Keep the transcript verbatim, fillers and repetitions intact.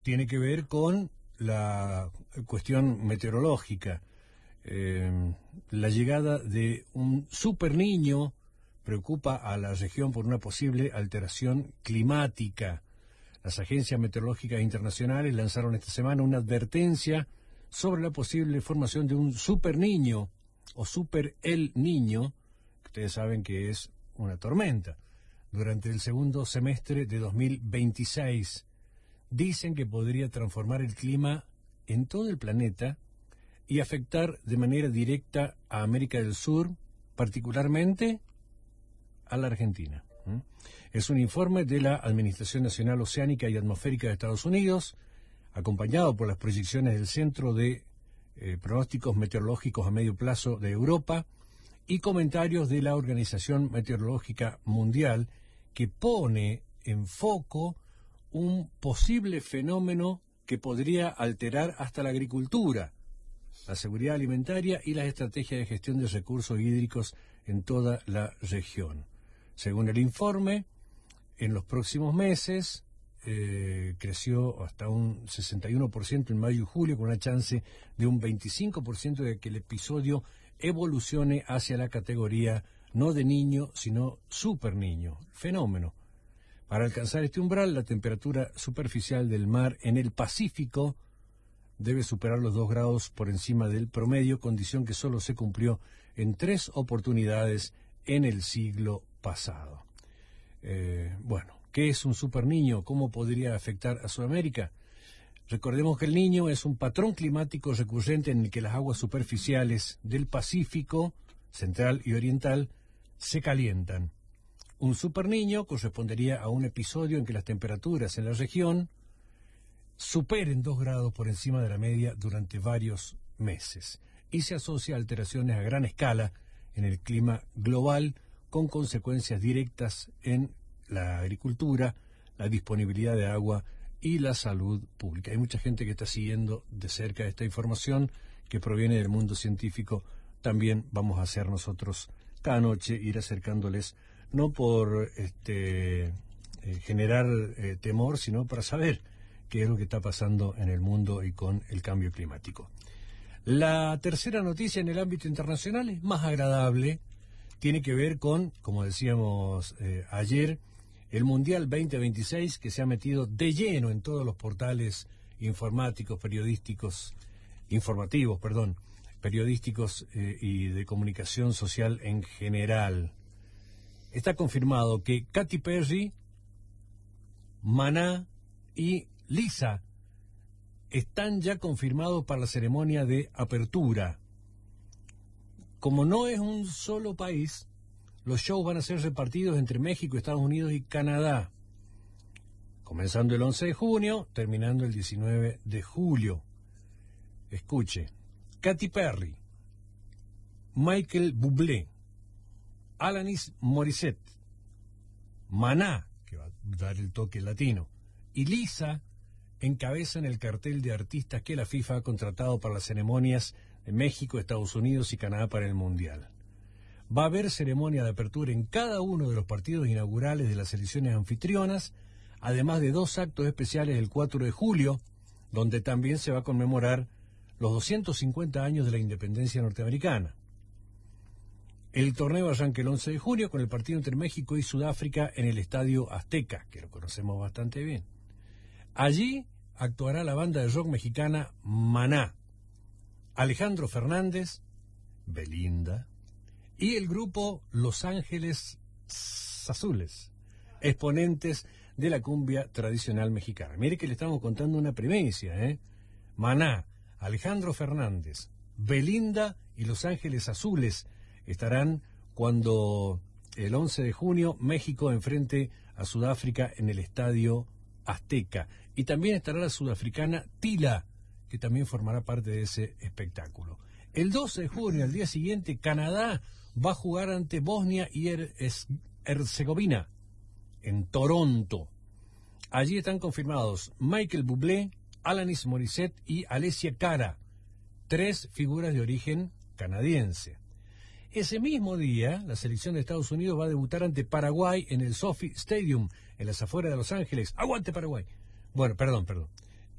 tiene que ver con la cuestión meteorológica. Eh, la llegada de un super niño preocupa a la región por una posible alteración climática. Las agencias meteorológicas internacionales lanzaron esta semana una advertencia sobre la posible formación de un super niño o super el niño, que ustedes saben que es una tormenta, durante el segundo semestre de dos mil veintiséis. Dicen que podría transformar el clima en todo el planeta y afectar de manera directa a América del Sur, particularmente a la Argentina. ¿Mm? Es un informe de la Administración Nacional Oceánica y Atmosférica de Estados Unidos, acompañado por las proyecciones del Centro de eh, Pronósticos Meteorológicos a Medio Plazo de Europa y comentarios de la Organización Meteorológica Mundial, que pone en foco un posible fenómeno que podría alterar hasta la agricultura, la seguridad alimentaria y las estrategias de gestión de recursos hídricos en toda la región. Según el informe, en los próximos meses eh, creció hasta un sesenta y uno por ciento en mayo y julio, con una chance de un veinticinco por ciento de que el episodio evolucione hacia la categoría no de niño, sino super niño, fenómeno. Para alcanzar este umbral, la temperatura superficial del mar en el Pacífico debe superar los dos grados por encima del promedio, condición que solo se cumplió en tres oportunidades en el siglo pasado. Eh, bueno, ¿qué es un super niño? ¿Cómo podría afectar a Sudamérica? Recordemos que el niño es un patrón climático recurrente en el que las aguas superficiales del Pacífico central y oriental se calientan. Un superniño correspondería a un episodio en que las temperaturas en la región superen dos grados por encima de la media durante varios meses y se asocia a alteraciones a gran escala en el clima global con consecuencias directas en la agricultura, la disponibilidad de agua y la salud pública. Hay mucha gente que está siguiendo de cerca esta información que proviene del mundo científico. También vamos a hacer nosotros cada noche ir acercándoles, no por este, eh, generar eh, temor, sino para saber qué es lo que está pasando en el mundo y con el cambio climático. La tercera noticia en el ámbito internacional es más agradable, tiene que ver con, como decíamos eh, ayer, el Mundial veinte veintiséis, que se ha metido de lleno en todos los portales informáticos, periodísticos, informativos, perdón, periodísticos eh, y de comunicación social en general. Está confirmado que Katy Perry, Maná y Lisa están ya confirmados para la ceremonia de apertura. Como no es un solo país, los shows van a ser repartidos entre México, Estados Unidos y Canadá, comenzando el once de junio, terminando el diecinueve de julio. Escuche, Katy Perry, Michael Bublé, Alanis Morissette, Maná, que va a dar el toque latino, y Lisa encabezan el cartel de artistas que la FIFA ha contratado para las ceremonias de México, Estados Unidos y Canadá para el Mundial. Va a haber ceremonia de apertura en cada uno de los partidos inaugurales de las selecciones anfitrionas, además de dos actos especiales el cuatro de julio, donde también se va a conmemorar los doscientos cincuenta años de la independencia norteamericana. El torneo arranca el once de junio con el partido entre México y Sudáfrica en el Estadio Azteca, que lo conocemos bastante bien. Allí actuará la banda de rock mexicana Maná, Alejandro Fernández, Belinda y el grupo Los Ángeles Azules, exponentes de la cumbia tradicional mexicana. Mire que le estamos contando una primicia, ¿eh? Maná, Alejandro Fernández, Belinda y Los Ángeles Azules estarán cuando el once de junio México enfrente a Sudáfrica en el Estadio Azteca. Y también estará la sudafricana Tila, que también formará parte de ese espectáculo. El doce de junio, al día siguiente, Canadá va a jugar ante Bosnia y Herzegovina en Toronto. Allí están confirmados Michael Bublé, Alanis Morissette y Alessia Cara, tres figuras de origen canadiense. Ese mismo día, la selección de Estados Unidos va a debutar ante Paraguay en el SoFi Stadium, en las afueras de Los Ángeles. ¡Aguante Paraguay! Bueno, perdón, perdón.